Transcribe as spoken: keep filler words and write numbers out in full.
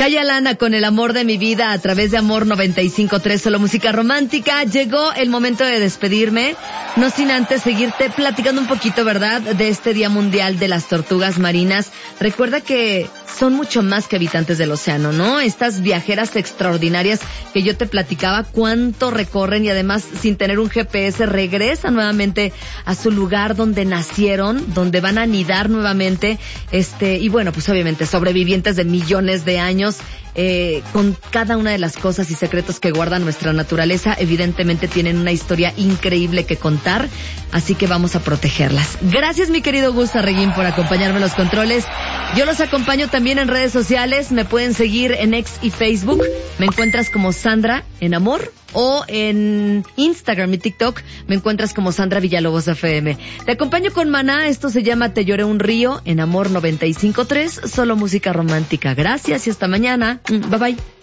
Calla Lana con El amor de mi vida a través de Amor noventa y cinco punto tres, solo música romántica. Llegó el momento de despedirme, no sin antes seguirte platicando un poquito, ¿verdad?, de este Día Mundial de las Tortugas Marinas. Recuerda que son mucho más que habitantes del océano, ¿no? Estas viajeras extraordinarias que yo te platicaba, cuánto recorren y además sin tener un G P S regresan nuevamente a su lugar donde nacieron, donde van a anidar nuevamente, este, y bueno, pues obviamente sobrevivientes de millones de años, eh, con cada una de las cosas y secretos que guarda nuestra naturaleza. Evidentemente tienen una historia increíble que contar, así que vamos a protegerlas. Gracias, mi querido Gus Arreguín, por acompañarme en los controles. Yo los acompaño también en redes sociales. Me pueden seguir en X y Facebook. Me encuentras como Sandra en Amor, o en Instagram y TikTok me encuentras como Sandra Villalobos F M. Te acompaño con Maná. Esto se llama Te lloré un río en Amor noventa y cinco punto tres, solo música romántica. Gracias y hasta mañana. Bye bye.